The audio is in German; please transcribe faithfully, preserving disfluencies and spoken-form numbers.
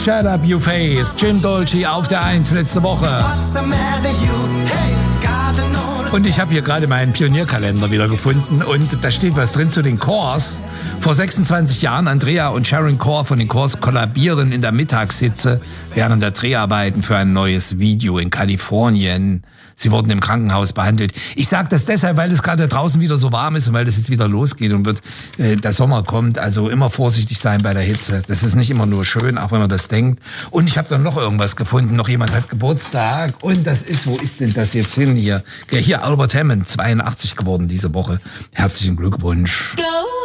Shut Up You Face, Jim Dolce auf der eins letzte Woche. Und ich habe hier gerade meinen Pionierkalender wieder gefunden und da steht was drin zu den Corrs. Vor sechsundzwanzig Jahren, Andrea und Sharon Corr von den Corrs kollabieren in der Mittagshitze während der Dreharbeiten für ein neues Video in Kalifornien. Sie wurden im Krankenhaus behandelt. Ich sage das deshalb, weil es gerade draußen wieder so warm ist und weil es jetzt wieder losgeht und wird äh, der Sommer kommt. Also immer vorsichtig sein bei der Hitze. Das ist nicht immer nur schön, auch wenn man das denkt. Und ich habe dann noch irgendwas gefunden. Noch jemand hat Geburtstag. Und das ist, wo ist denn das jetzt hin hier? Hier, Albert Hammond, zweiundachtzig geworden diese Woche. Herzlichen Glückwunsch. Go.